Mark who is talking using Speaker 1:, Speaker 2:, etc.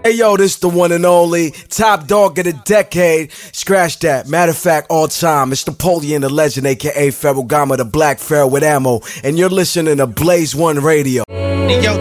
Speaker 1: Hey yo, this the one and only top dog of the decade. Scratch that. Matter of fact, all time. It's Napoleon the Legend, aka Ferragamo, the Black Pharaoh with ammo, and you're listening to Blaze One Radio.
Speaker 2: Yo,